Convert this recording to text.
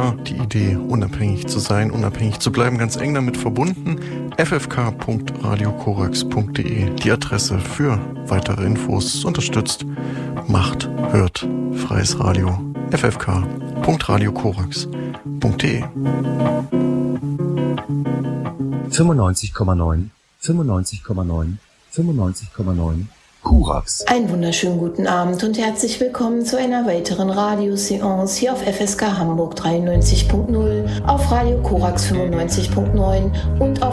FFK, die Idee, unabhängig zu sein, unabhängig zu bleiben, ganz eng damit verbunden. ffk.radiokorax.de, die Adresse für weitere Infos, unterstützt, macht, hört, freies Radio. ffk.radiokorax.de 95,9 Korax. Einen wunderschönen guten Abend und herzlich willkommen zu einer weiteren Radioseance hier auf FSK Hamburg 93.0, auf Radio Korax 95.9 und auf